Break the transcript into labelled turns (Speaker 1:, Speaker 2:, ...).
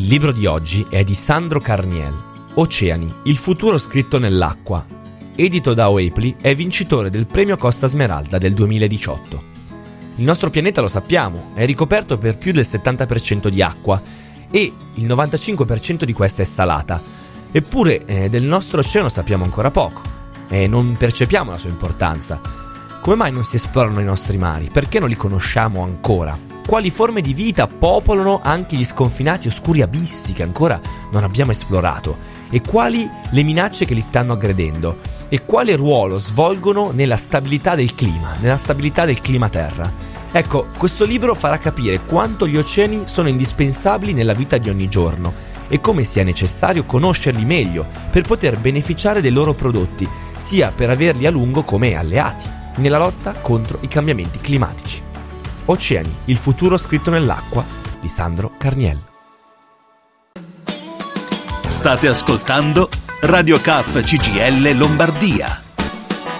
Speaker 1: Il libro di oggi è di Sandro Carniel, Oceani, il futuro scritto nell'acqua. Edito da Oepli, è vincitore del premio Costa Smeralda del 2018. Il nostro pianeta, lo sappiamo, è ricoperto per più del 70% di acqua e il 95% di questa è salata. Eppure del nostro oceano sappiamo ancora poco e non percepiamo la sua importanza. Come mai non si esplorano i nostri mari? Perché non li conosciamo ancora? Quali forme di vita popolano anche gli sconfinati oscuri abissi che ancora non abbiamo esplorato? E quali le minacce che li stanno aggredendo? E quale ruolo svolgono nella stabilità del clima terra? Ecco, questo libro farà capire quanto gli oceani sono indispensabili nella vita di ogni giorno e come sia necessario conoscerli meglio per poter beneficiare dei loro prodotti, sia per averli a lungo come alleati nella lotta contro i cambiamenti climatici. Oceani, il futuro scritto nell'acqua di Sandro Carniel.
Speaker 2: State ascoltando Radio CAF CGIL Lombardia.